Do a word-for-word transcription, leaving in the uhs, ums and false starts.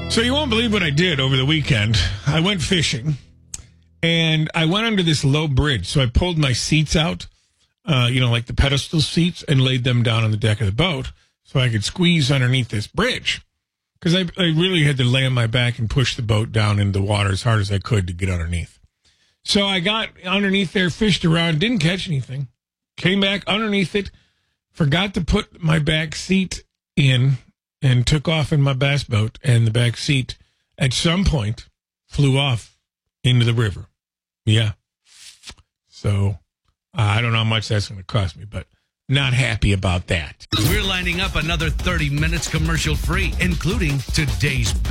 So you won't believe what I did over the weekend. I went fishing, and I went under this low bridge. So I pulled my seats out, uh, you know, like the pedestal seats, and laid them down on the deck of the boat so I could squeeze underneath this bridge. Because I, I really had to lay on my back and push the boat down into the water as hard as I could to get underneath. So I got underneath there, fished around, didn't catch anything. Came back underneath it, forgot to put my back seat in, and took off in my bass boat, and the back seat at some point flew off into the river. Yeah. So uh, I don't know how much that's going to cost me, but not happy about that. We're lining up another thirty minutes commercial free, including today's